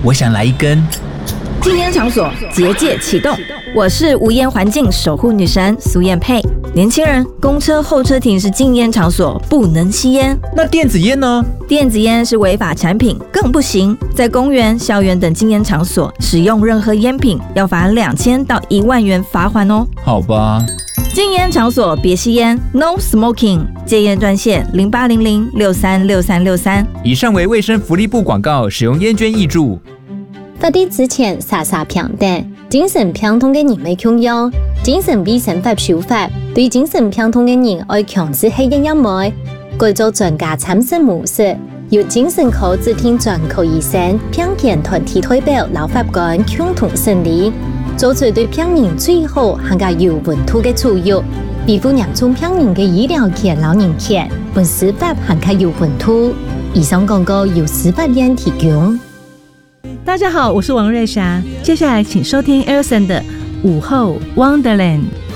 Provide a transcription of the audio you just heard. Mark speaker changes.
Speaker 1: 我想来一根。
Speaker 2: 禁烟场所结界启动，我是无烟环境守护女神苏燕佩。年轻人，公车候车亭是禁烟场所，不能吸烟。
Speaker 1: 那电子烟呢？
Speaker 2: 电子烟是违法产品，更不行。在公园、校园等禁烟场所使用任何烟品，要罚2000到1万元罚款哦。
Speaker 1: 好吧。
Speaker 2: 禁烟场所别吸烟 ，No Smoking。戒烟专线0800636363。
Speaker 1: 以上为卫生福利部广告，使用烟捐挹注。
Speaker 3: 法律之前傻傻平等，精神病痛嘅人未強要，精神衛生法修法對精神病痛嘅人愛強制吸煙一枚，改做專家參審模式，由精神科指定專科醫生、病健團體代表、立法官共同審理，做出對病人最好更加有溫度嘅處遇，維護嚴重病人嘅醫療權、老人權，本司法更加有溫度。以上廣告由司法院提供。
Speaker 4: 大家好，我是王瑞霞。接下来请收听 Elson 的午後 Wonderland。